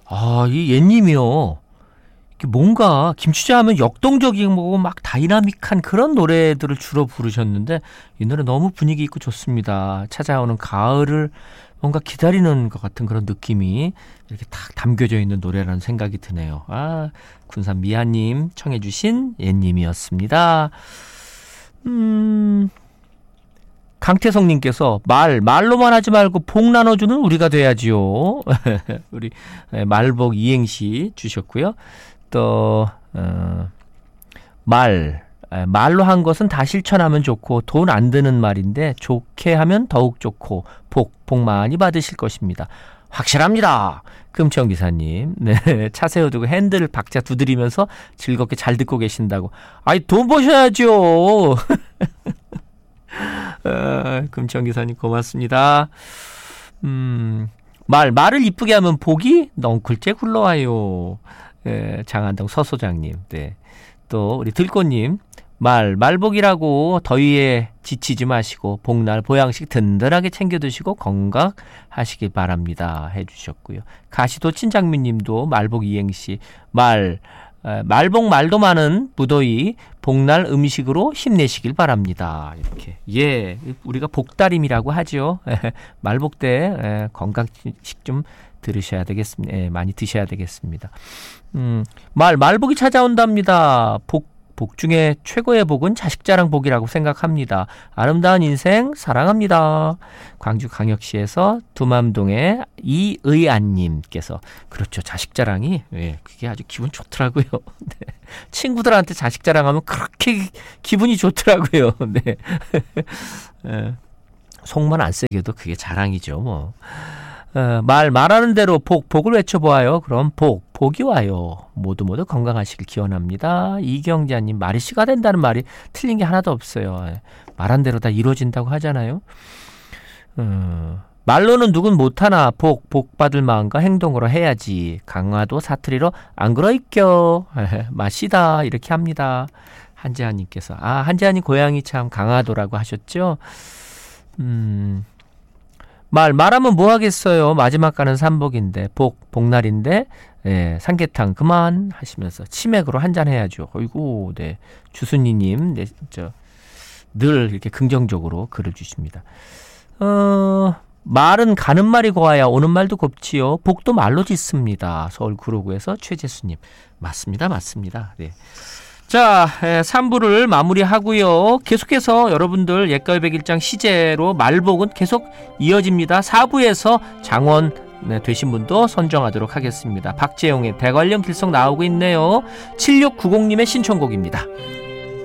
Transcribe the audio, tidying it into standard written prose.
이 옛님이요. 뭔가 김추자 하면 역동적이고 막 다이나믹한 그런 노래들을 주로 부르셨는데 이 노래 너무 분위기 있고 좋습니다. 찾아오는 가을을 뭔가 기다리는 것 같은 그런 느낌이 이렇게 딱 담겨져 있는 노래라는 생각이 드네요. 군산 미아님 청해 주신 옛님이었습니다. 강태성님께서 말로만 하지 말고 복 나눠주는 우리가 돼야지요. 우리 말복 이행시 주셨고요. 또 말로 한 것은 다 실천하면 좋고 돈 안 드는 말인데 좋게 하면 더욱 좋고 복 많이 받으실 것입니다. 확실합니다. 금청 기사님. 네, 차 세워두고 핸들 박자 두드리면서 즐겁게 잘 듣고 계신다고. 돈 버셔야죠. 금청 기사님 고맙습니다. 말을 이쁘게 하면 복이 넝쿨째 굴러와요. 장안동 서소장님. 네. 또 우리 들꽃님. 말복이라고 더위에 지치지 마시고 복날 보양식 든든하게 챙겨 드시고 건강하시길 바랍니다 해주셨고요. 가시도 친장미님도 말복 이행시 말복 말도 많은 무더위 복날 음식으로 힘내시길 바랍니다. 이렇게 우리가 복다림이라고 하죠. 말복 때 건강식 좀 들으셔야 되겠습니다. 많이 드셔야 되겠습니다. 말복이 찾아온답니다. 복 중에 최고의 복은 자식자랑 복이라고 생각합니다. 아름다운 인생 사랑합니다. 광주광역시에서 두맘동의 이의안님께서 그렇죠. 자식자랑이 그게 아주 기분 좋더라고요. 네. 친구들한테 자식자랑하면 그렇게 기분이 좋더라고요. 네. 속만 안 세게도 그게 자랑이죠. 뭐. 말하는 대로 복을 외쳐보아요. 그럼 복이 와요. 모두 건강하시길 기원합니다. 이경자님, 말이 씨가 된다는 말이 틀린 게 하나도 없어요. 말한 대로 다 이루어진다고 하잖아요. 말로는 누군 못하나 복 받을 마음과 행동으로 해야지. 강화도 사투리로 안 그러있겨. 마시다 이렇게 합니다. 한재환님께서 한재환님 고향이 참 강화도라고 하셨죠. 말하면 뭐 하겠어요. 마지막 가는 삼복인데 복날인데 삼계탕 그만 하시면서 치맥으로 한잔 해야죠. 어이구, 네. 주순이님, 늘 이렇게 긍정적으로 글을 주십니다. 말은 가는 말이 고와야 오는 말도 곱지요. 복도 말로 짓습니다. 서울 구로구에서 최재수님. 맞습니다. 네. 자, 3부를 마무리하고요. 계속해서 여러분들 옛가을 백일장 시제로 말복은 계속 이어집니다. 4부에서 장원 되신 분도 선정하도록 하겠습니다. 박재용의 대관령 길석 나오고 있네요. 7690님의 신청곡입니다.